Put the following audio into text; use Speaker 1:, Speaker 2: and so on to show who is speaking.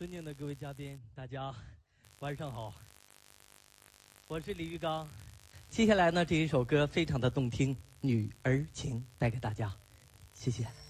Speaker 1: 尊敬的各位嘉宾，大家晚上好，我是李玉刚。接下来呢，这一首歌非常的动听，《女儿情》带给大家，谢谢。